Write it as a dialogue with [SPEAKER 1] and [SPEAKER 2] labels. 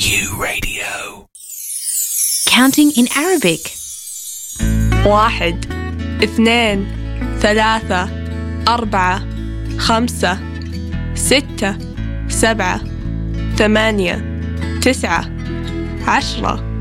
[SPEAKER 1] You Radio.
[SPEAKER 2] Counting in Arabic.
[SPEAKER 3] 1 2 3 4 5 6 7 8 9 10